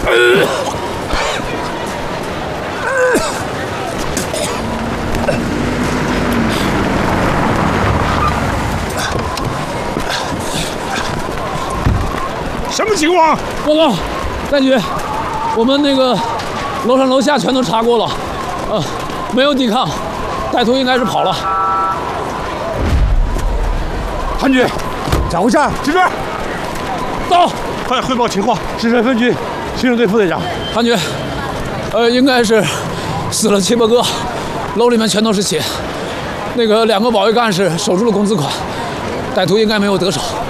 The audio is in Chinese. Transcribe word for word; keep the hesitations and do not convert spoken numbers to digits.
什么情况？ 报告，战局，我们那个楼上楼下全都查过了，呃，没有抵抗，歹徒应该是跑了。 韩局， 咋回事？ 指示， 到， 快汇报情况。石城分局刑警队副队长。 韩局，呃，应该是死了七八个，楼里面全都是血。那个两个保卫干事守住了工资款，歹徒应该没有得手。